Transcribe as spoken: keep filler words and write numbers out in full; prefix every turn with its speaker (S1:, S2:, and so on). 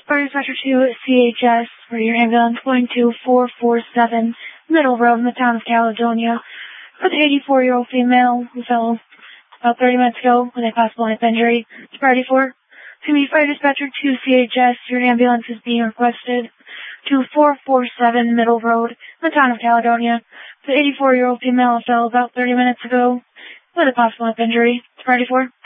S1: Fire Dispatcher two C H S for your ambulance going to four four seven Middle Road in the town of Caledonia for the eighty-four-year-old female who fell about thirty minutes ago with a possible knife injury. It's priority four. To me, Fire Dispatcher two C H S, your ambulance is being requested to four four seven Middle Road in the town of Caledonia for the eighty-four-year-old female who fell about thirty minutes ago with a possible knife injury. It's priority four.